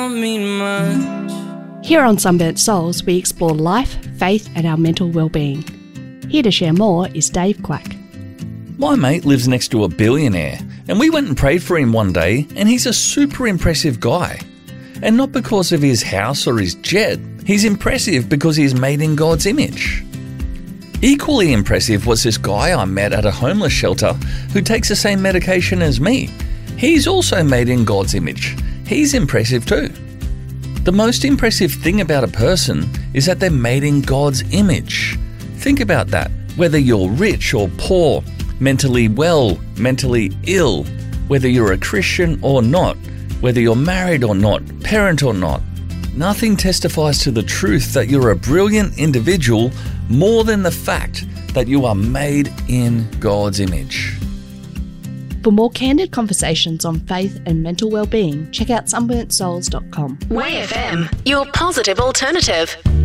Here on Sunburnt Souls, we explore life, faith and our mental well-being. Here to share more is Dave Quack. My mate lives next to a billionaire, and we went and prayed for him one day, and he's a super impressive guy. And not because of his house or his jet, he's impressive because he's made in God's image. Equally impressive was this guy I met at a homeless shelter who takes the same medication as me. He's also made in God's image. He's impressive too. The most impressive thing about a person is that they're made in God's image. Think about that. Whether you're rich or poor, mentally well, mentally ill, whether you're a Christian or not, whether you're married or not, parent or not, nothing testifies to the truth that you're a brilliant individual more than the fact that you are made in God's image. For more candid conversations on faith and mental well-being, check out sunburntsouls.com. Way FM, your positive alternative.